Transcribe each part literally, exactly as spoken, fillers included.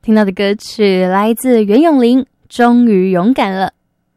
听到的歌曲来自袁咏琳，《终于勇敢了》。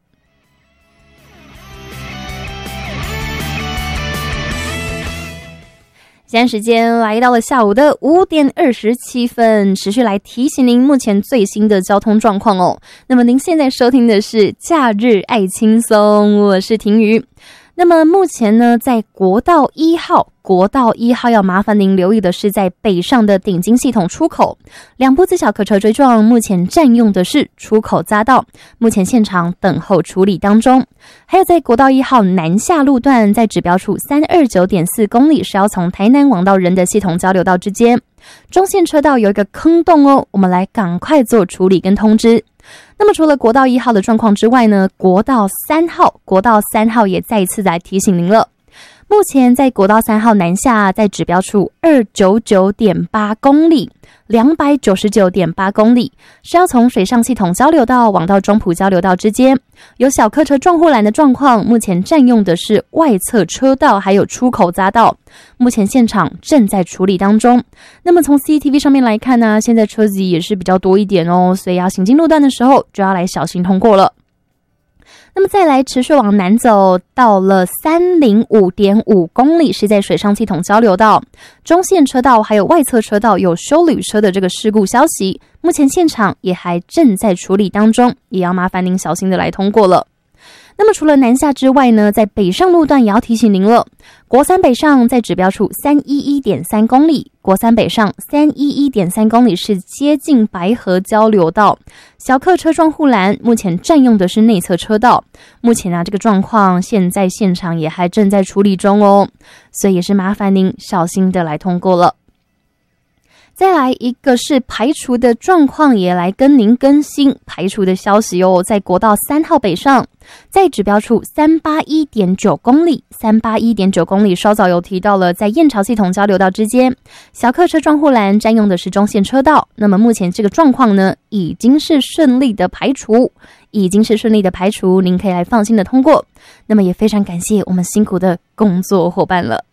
现在时间来到了下午的五点二十七分，持续来提醒您目前最新的交通状况哦。那么您现在收听的是假日爱轻松，我是婷瑜。那么目前呢，在国道一号，国道一号要麻烦您留意的是，在北上的顶金系统出口，两部自小客车追撞，目前占用的是出口匝道，目前现场等候处理当中。还有在国道一号南下路段，在指标处 三二九点四 公里，是要从台南往到仁德系统交流道之间，中线车道有一个坑洞哦，我们来赶快做处理跟通知。那么除了国道一号的状况之外呢，国道三号，国道三号也再一次来提醒您了。目前在国道三号南下，在指标处 二九九点八 公里， 两百九十九点八 公里，是要从水上系统交流道往到中埔交流道之间，有小客车撞护栏的状况，目前占用的是外侧车道还有出口匝道，目前现场正在处理当中。那么从 C C T V 上面来看呢，现在车子也是比较多一点哦，所以要行经路段的时候就要来小心通过了。那么再来持续往南走，到了 三零五点五 公里，是在水上系统交流道，中线车道还有外侧车道有休旅车的这个事故消息，目前现场也还正在处理当中，也要麻烦您小心的来通过了。那么除了南下之外呢，在北上路段也要提醒您了，国三北上在指标处 三一一点三 公里，国三北上 三一一点三 公里是接近白河交流道，小客车撞护栏，目前占用的是内侧车道，目前啊这个状况现在现场也还正在处理中哦，所以也是麻烦您小心的来通过了。再来一个是排除的状况，也来跟您更新排除的消息哦。在国道三号北上，在指标处 三八一点九 公里， 三八一点九 公里稍早有提到了，在燕巢系统交流道之间，小客车撞护栏占用的是中线车道，那么目前这个状况呢已经是顺利的排除，已经是顺利的排除，您可以来放心的通过。那么也非常感谢我们辛苦的工作伙伴了。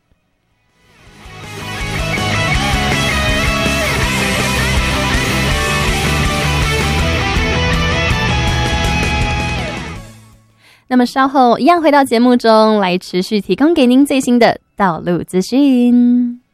那么稍后一样回到节目中来持续提供给您最新的道路资讯。